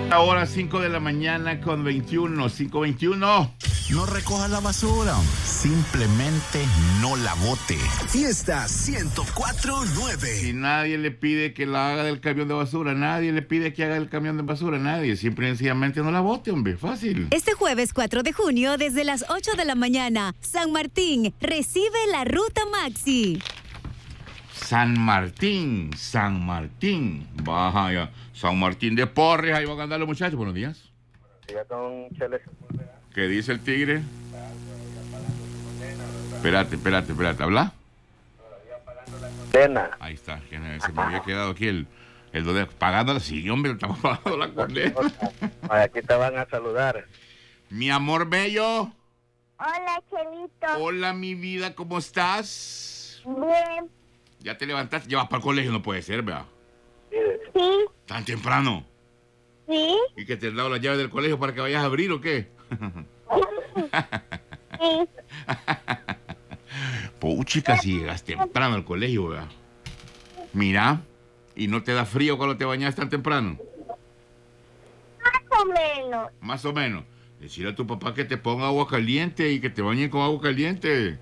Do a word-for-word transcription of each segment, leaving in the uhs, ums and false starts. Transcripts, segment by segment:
Ahora cinco de la mañana con veintiuno, cinco veintiuno. No recoja la basura, simplemente no la bote. Fiesta ciento cuatro punto nueve. Y nadie le pide que la haga del camión de basura, nadie le pide que haga el camión de basura, nadie, simple y sencillamente no la bote, hombre, fácil. Este jueves cuatro de junio, desde las ocho de la mañana, San Martín recibe la Ruta Maxi. San Martín, San Martín, vaya, San Martín de Porres, ahí van a andar los muchachos, buenos días. ¿Qué dice el tigre? Espérate, espérate, espérate, ¿habla? Ahí está, se me había quedado aquí el, el de pagándola, sí, hombre, estamos pagando la condena. Aquí te van a saludar. Mi amor bello. Hola, Chelito. Hola, mi vida, ¿cómo estás? Bien. ¿Ya te levantaste? ¿Ya vas para el colegio? No puede ser, ¿verdad? Sí. ¿Tan temprano? Sí. ¿Y que te han dado las llaves del colegio para que vayas a abrir o qué? Sí. Puchica, si llegas temprano al colegio, ¿verdad? Mira, ¿y no te da frío cuando te bañas tan temprano? Más o menos. Más o menos. Decirle a tu papá que te ponga agua caliente y que te bañe con agua caliente.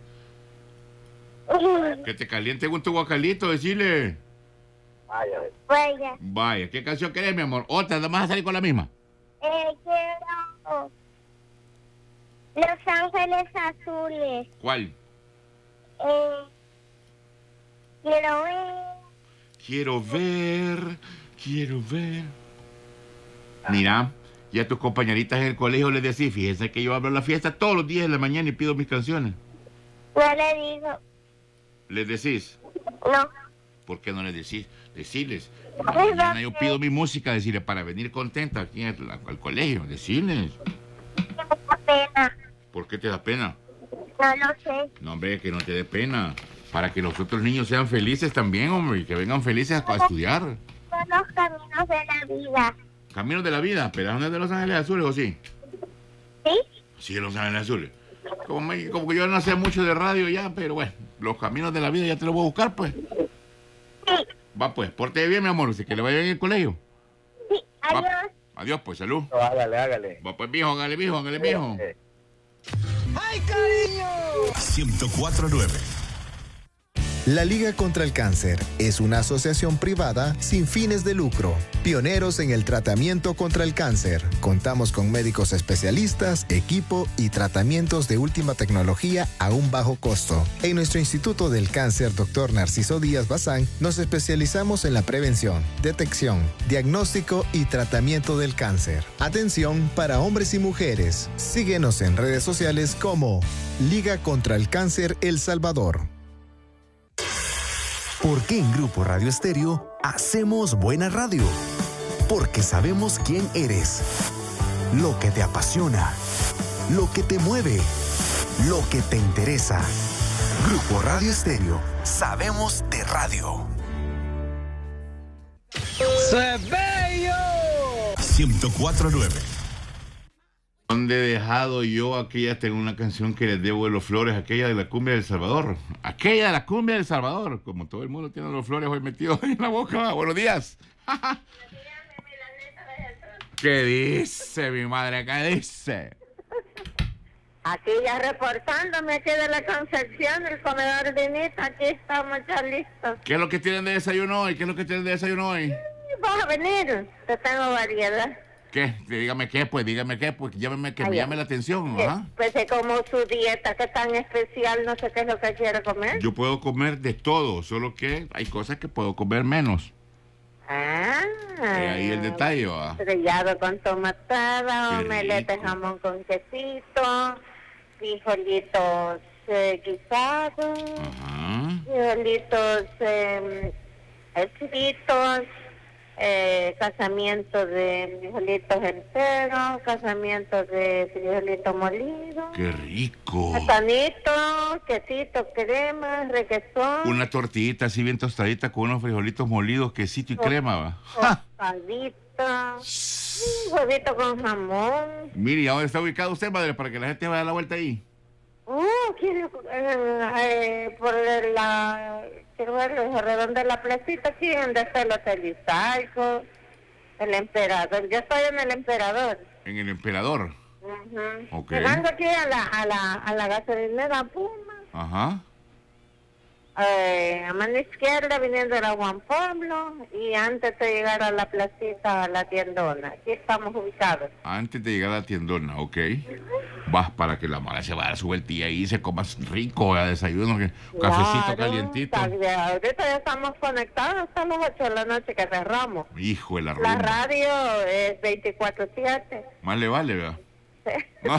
Que te caliente un tu guacalito, decirle. Vaya. Vaya. Vaya, ¿qué canción querés, mi amor? Otra, ¿no vas a salir con la misma? Eh, quiero Los Ángeles Azules. ¿Cuál? Eh, quiero ver. Quiero ver, quiero ver. Mira, y a tus compañeritas en el colegio les decís, fíjense que yo hablo en la fiesta todos los días de la mañana y pido mis canciones. No le digo. ¿Les decís? No. ¿Por qué no les decís? Decirles. Mañana yo pido mi música, decirles, para venir contenta aquí al, al colegio. Decirles. Me da pena. ¿Por qué te da pena? No lo sé. No, hombre, que no te dé pena. Para que los otros niños sean felices también, hombre, y que vengan felices a, a estudiar. Son los caminos de la vida. Caminos de la vida, pero ¿dónde es de Los Ángeles Azules o sí? ¿Sí? Sí, de Los Ángeles Azules. Como, me, como que yo no sé mucho de radio ya, pero bueno, los caminos de la vida ya te los voy a buscar, pues. Sí. Va, pues, porte bien, mi amor, que le vaya bien el colegio. Sí. Adiós. Va, adiós, pues, salud. No, hágale, hágale. Va, pues, mijo, hágale, mijo, hágale, mijo. Eh, ¡Ay, cariño! ciento cuatro punto nueve. La Liga contra el Cáncer es una asociación privada sin fines de lucro, pioneros en el tratamiento contra el cáncer. Contamos con médicos especialistas, equipo y tratamientos de última tecnología a un bajo costo. En nuestro Instituto del Cáncer, doctor Narciso Díaz Bazán, nos especializamos en la prevención, detección, diagnóstico y tratamiento del cáncer. Atención para hombres y mujeres. Síguenos en redes sociales como Liga contra el Cáncer El Salvador. ¿Por qué en Grupo Radio Estéreo hacemos buena radio? Porque sabemos quién eres, lo que te apasiona, lo que te mueve, lo que te interesa. Grupo Radio Estéreo, sabemos de radio. ciento cuatro punto nueve. ¿Dónde he dejado yo aquella? Tengo una canción que les debo de los Flores, aquella de la cumbia del Salvador. Aquella de la cumbia del Salvador. Como todo el mundo tiene los Flores hoy metidos en la boca. Buenos días. ¿Qué dice mi madre? ¿Qué dice? Aquí ya reportándome aquí de la Concepción, el comedor de Nita, aquí estamos ya listos. ¿Qué es lo que tienen de desayuno hoy? ¿Qué es lo que tienen de desayuno hoy? Vas a venir, te tengo variedad. ¿Qué? Dígame qué, pues, dígame qué, pues, llámeme que me Ay, llame la atención, ¿ah? Pues es como su dieta, que tan especial, no sé qué es lo que quiere comer. Yo puedo comer de todo, solo que hay cosas que puedo comer menos. Ah. Eh, ahí el detalle, ¿va? Estrellado con tomatada, Qué omelette de rico. jamón con quesito, frijolitos eh, guisados, Ajá. frijolitos eh, fritos, eh, casamiento de frijolitos enteros, casamiento de frijolito molido, ¡Qué rico! platanito, quesito, crema, requesón, Una tortillita así bien tostadita con unos frijolitos molidos, quesito y crema, ¿va? ¡Ja! tostadita, un huevito con jamón. Mire, ¿y a dónde está ubicado usted, madre? Para que la gente vaya a dar la vuelta ahí. Oh, quiero, eh, eh, por la, quiero ver, alrededor de la placita, aquí donde está el Hotel Izalco. El Emperador. Yo estoy en el Emperador. En el Emperador. Uh-huh. Ok. Llegando aquí a la, a la, a la gasolinera Puma. Ajá. Eh, a mano izquierda viniendo de la Juan Pablo y antes de llegar a la placita, a la tiendona. Aquí estamos ubicados. Antes de llegar a la tiendona, ok. Vas para que la mala se vaya a su vueltilla ahí y se coma rico, a desayuno, que- cafecito Claro, calientito. tarde. Ahorita ya estamos conectados hasta las ocho de la noche que cerramos. Hijo de la La rumba. radio es veinticuatro siete. Más le vale, ¿verdad? No.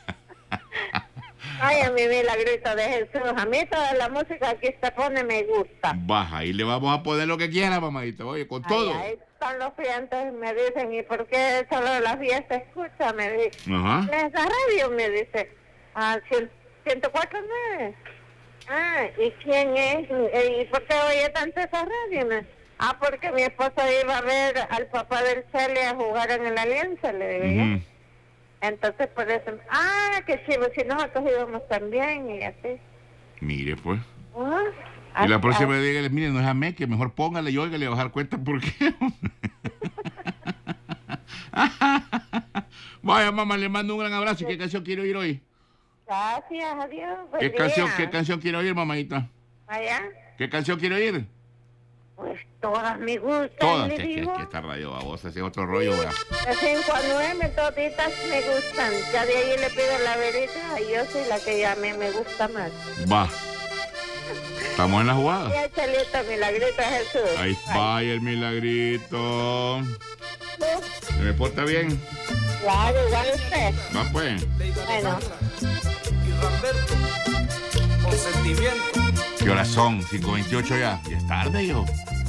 Ay, a mi milagrito de Jesús. A mí toda la música que se pone me gusta. Baja, y le vamos a poner lo que quiera, mamadita. Oye, con todo. Ay, ahí están los clientes, me dicen, ¿y por qué solo la fiesta escucha? Me dice, Ajá. esa radio, me dice, ah, ciento cuatro nueve. Ah, ¿y quién es? ¿Y por qué oye tanto esa radio? Me- ah, porque mi esposo iba a ver al papá del Cele a jugar en el Alianza, le digo yo. Ujú. Entonces, por eso, ah, qué chivo, si nosotros íbamos también, y así. Mire, pues. Ah, Y la ah, próxima vez dígale, mire, no es a mí, que mejor póngale y oiga, le va a dar cuenta por qué. Vaya, mamá, le mando un gran abrazo. ¿Y qué canción quiere oír hoy? Gracias, adiós. buen ¿Qué canción, día. qué canción quiere oír, mamadita? Allá, ¿Qué canción quiere oír? pues todas me gustan, Todas. le Que, que, digo. que esta radio babosa, ese es otro rollo, ¿verdad? De cinco a nueve, toditas me gustan. Ya de ahí le pido la verita y yo soy la que ya me, me gusta más. Va. Estamos en la Y jugada. el Chelito, milagrito Jesús. Ahí va el milagrito. Ay. ¿Se me porta bien? Claro, igual usted. Va, pues. Bueno. Y Ramberto, con sentimiento. ¿Qué horas son? cinco veintiocho ya. Ya es tarde, yo.